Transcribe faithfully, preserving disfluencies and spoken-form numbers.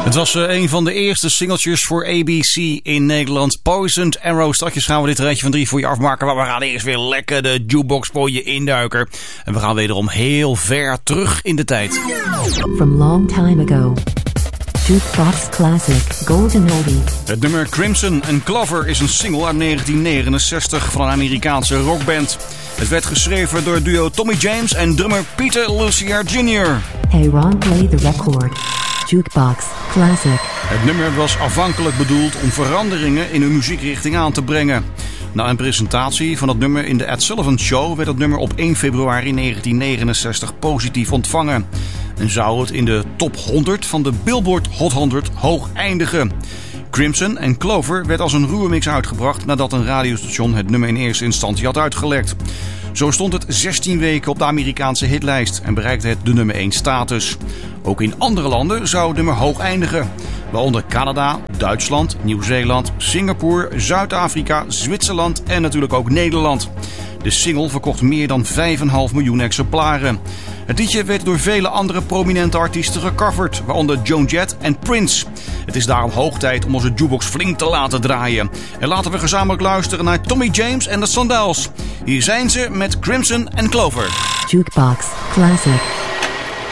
Het was uh, een van de eerste singeltjes voor A B C in Nederland. Poisoned Arrow. Straks gaan we dit rijtje van drie voor je afmaken. Maar we gaan eerst weer lekker de jukebox voor je induiken. En we gaan wederom heel ver terug in de tijd. From long time ago. Jukebox Classic Golden Oldie. Het nummer Crimson and Clover is een single uit negentien negenenzestig van een Amerikaanse rockband. Het werd geschreven door duo Tommy James en drummer Peter Lucier junior Hey Ron, play the record. Jukebox Classic. Het nummer was afhankelijk bedoeld om veranderingen in hun muziekrichting aan te brengen. Na een presentatie van het nummer in de Ed Sullivan Show werd het nummer op één februari negentien negenenzestig positief ontvangen. En zou het in de top honderd van de Billboard Hot honderd hoog eindigen. Crimson and Clover werd als een ruwe mix uitgebracht nadat een radiostation het nummer in eerste instantie had uitgelekt. Zo stond het zestien weken op de Amerikaanse hitlijst en bereikte het de nummer één status. Ook in andere landen zou het nummer hoog eindigen. Waaronder Canada, Duitsland, Nieuw-Zeeland, Singapore, Zuid-Afrika, Zwitserland en natuurlijk ook Nederland. De single verkocht meer dan vijf komma vijf miljoen exemplaren. Het liedje werd door vele andere prominente artiesten gecoverd, waaronder Joan Jett en Prince. Het is daarom hoog tijd om onze jukebox flink te laten draaien. En laten we gezamenlijk luisteren naar Tommy James en de Sandals. Hier zijn ze met Crimson and Clover. Jukebox Classic.